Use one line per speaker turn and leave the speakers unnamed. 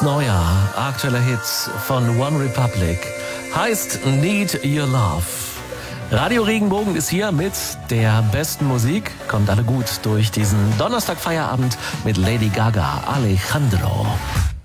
neuer, aktueller Hit von One Republic heißt Need Your Love. Radio Regenbogen ist hier mit der besten Musik. Kommt alle gut durch diesen Donnerstag-Feierabend mit Lady Gaga, Alejandro.